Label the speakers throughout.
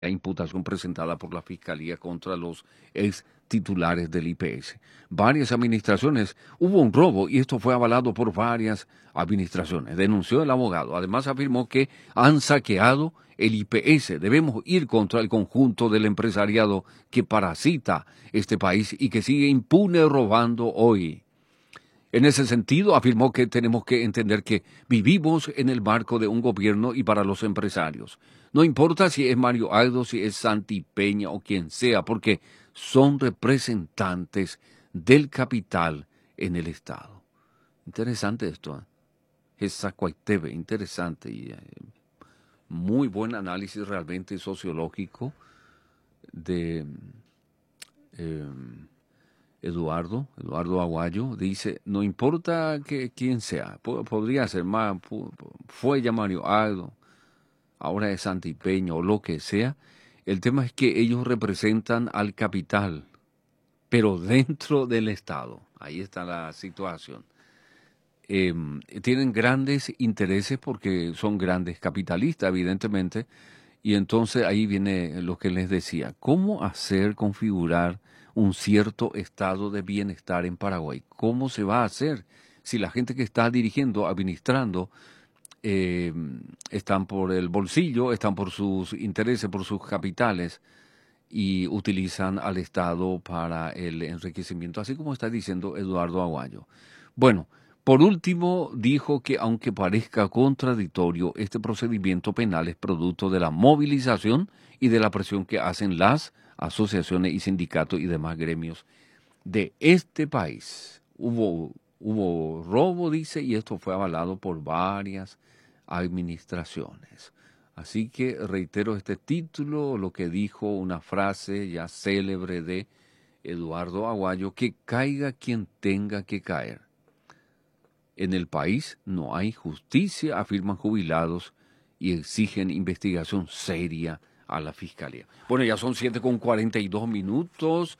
Speaker 1: la imputación presentada por la Fiscalía contra los ex titulares del IPS. Varias administraciones, hubo un robo y esto fue avalado por varias administraciones, denunció el abogado. Además afirmó que han saqueado el IPS. Debemos ir contra el conjunto del empresariado que parasita este país y que sigue impune robando hoy. En ese sentido, afirmó que tenemos que entender que vivimos en el marco de un gobierno y para los empresarios. No importa si es Mario Aldo, si es Santi Peña o quien sea, porque son representantes del capital en el Estado. Interesante esto, ¿eh? Es Zacuaiteve, interesante y muy buen análisis realmente sociológico de eh, Eduardo Aguayo. Dice, no importa que quién sea, podría ser más, fue ya Mario Aldo, ahora es Santi Peña o lo que sea. El tema es que ellos representan al capital, pero dentro del Estado. Ahí está la situación. Tienen grandes intereses porque son grandes capitalistas, evidentemente, y entonces ahí viene lo que les decía, ¿cómo hacer configurar un cierto estado de bienestar en Paraguay? ¿Cómo se va a hacer si la gente que está dirigiendo, administrando, eh, están por el bolsillo, están por sus intereses, por sus capitales y utilizan al Estado para el enriquecimiento, así como está diciendo Eduardo Aguayo? Bueno, por último, dijo que aunque parezca contradictorio, este procedimiento penal es producto de la movilización y de la presión que hacen las asociaciones y sindicatos y demás gremios de este país. Hubo robo, dice, y esto fue avalado por varias administraciones. Así que reitero este título, lo que dijo una frase ya célebre de Eduardo Aguayo, que caiga quien tenga que caer. En el país no hay justicia, afirman jubilados y exigen investigación seria a la Fiscalía. Bueno, ya son 7:42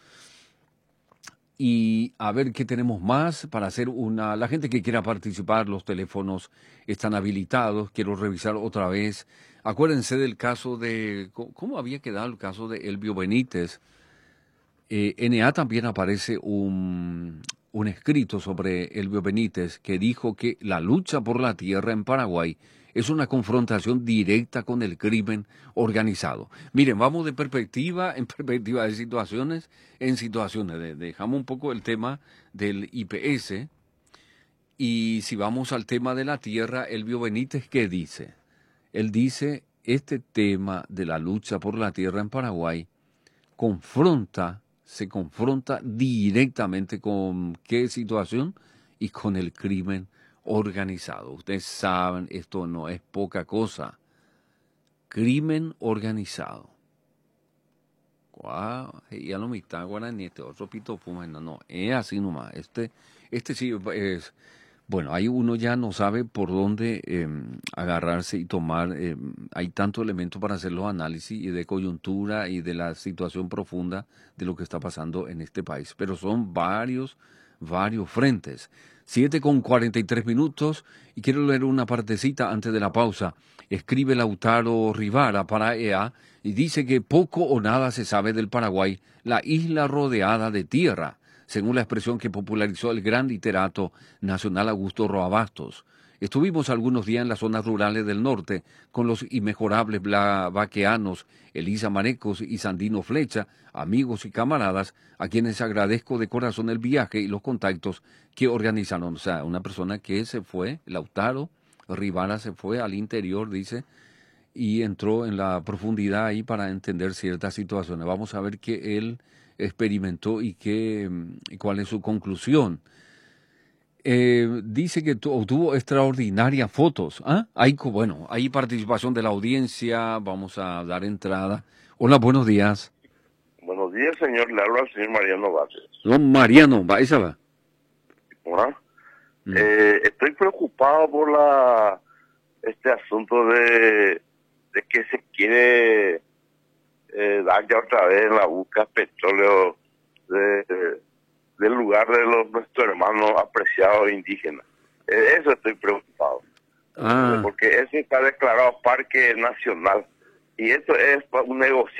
Speaker 1: y a ver qué tenemos más para hacer una... La gente que quiera participar, los teléfonos están habilitados. Quiero revisar otra vez. Acuérdense del caso de... ¿Cómo había quedado el caso de Elvio Benítez? NA también aparece un escrito sobre Elvio Benítez que dijo que la lucha por la tierra en Paraguay es una confrontación directa con el crimen organizado. Miren, vamos de perspectiva en perspectiva de situaciones en situaciones. Dejamos un poco el tema del IPS y si vamos al tema de la tierra, Elvio Benítez, ¿qué dice? Él dice, este tema de la lucha por la tierra en Paraguay se confronta directamente con qué situación y con el crimen organizado. Ustedes saben, esto no es poca cosa. Crimen organizado. Ya no me está guaraní, este otro pito fuma, no, es así nomás. Este sí es, bueno, ahí uno ya no sabe por dónde agarrarse y tomar. Hay tanto elemento para hacer los análisis y de coyuntura y de la situación profunda de lo que está pasando en este país. Pero son varios frentes. 7:43 y quiero leer una partecita antes de la pausa. Escribe Lautaro Rivara para EA y dice que poco o nada se sabe del Paraguay, la isla rodeada de tierra, según la expresión que popularizó el gran literato nacional Augusto Roa Bastos. Estuvimos algunos días en las zonas rurales del norte con los inmejorables vaqueanos Elisa Marecos y Sandino Flecha, amigos y camaradas, a quienes agradezco de corazón el viaje y los contactos que organizaron. O sea, una persona que se fue, Lautaro Rivara se fue al interior, dice, y entró en la profundidad ahí para entender ciertas situaciones. Vamos a ver qué él experimentó y cuál es su conclusión. Dice que obtuvo extraordinarias fotos. Bueno, hay participación de la audiencia. Vamos a dar entrada. Hola, buenos días.
Speaker 2: Buenos días, señor. Le habla al señor Mariano Vázquez.
Speaker 1: Don Mariano, va, esa va.
Speaker 2: ¿Ah? Estoy preocupado por este asunto de que se quiere dar ya otra vez en la búsqueda de petróleo del lugar de nuestros hermanos apreciados indígenas. Eso estoy preocupado. Porque eso está declarado parque nacional y esto es un negocio.